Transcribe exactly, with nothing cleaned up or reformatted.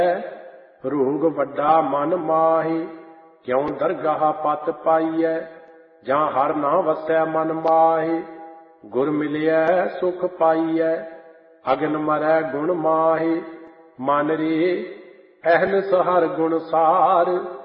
ਰੋਗ ਵੱਡਾ ਮਨ ਮਾਹੀ, ਕਿਉਂ ਦਰਗਾਹ ਪਤ ਪਾਈਐ। ਜਾਂ ਹਰ ਨਾ ਵਸੈ ਮਨ ਮਾਹੀ, ਗੁਰ ਮਿਲਿਐ ਸੁਖ ਪਾਈਐ। ਅਗਨ ਮਰੈ ਗੁਣ ਮਾਹੀ, ਮਨ ਰੇ ਅਹਨਿਸ ਹਰ ਗੁਣ ਸਾਰ।